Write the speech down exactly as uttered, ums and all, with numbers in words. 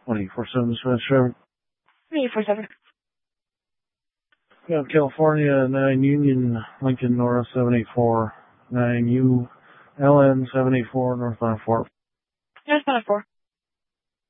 twenty-four seven Smith Chevy. twenty-four seven. Yeah, California, nine Union, Lincoln North, seven eight four, nine U, L N, seven eight four, northbound four. Northbound four.